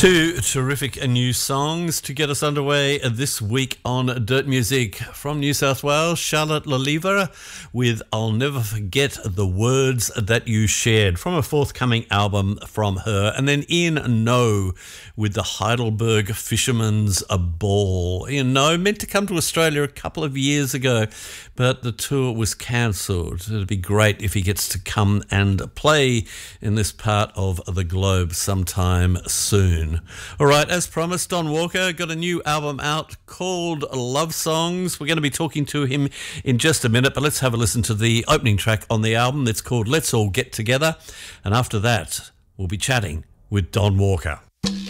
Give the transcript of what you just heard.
Two terrific new songs to get us underway this week on Dirt Music. From New South Wales, Charlotte Laliva with I'll Never Forget the Words That You Shared, from a forthcoming album from her. And then Ian No with the Heidelberg Fisherman's Ball. Ian No, meant to come to Australia a couple of years ago, but the tour was cancelled. It'd be great if he gets to come and play in this part of the globe sometime soon. All right, as promised, Don Walker got a new album out called Love Songs. We're going to be talking to him in just a minute, but let's have a listen to the opening track on the album. It's called Let's All Get Together. And after that, we'll be chatting with Don Walker.